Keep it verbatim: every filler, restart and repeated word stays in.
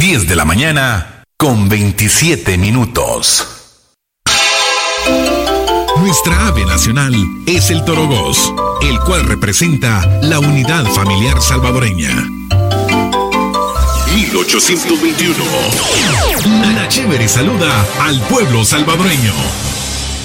diez de la mañana con veintisiete minutos. Nuestra ave nacional es el torogós, el cual representa la unidad familiar salvadoreña. mil ochocientos veintiuno. Ana Chévere saluda al pueblo salvadoreño.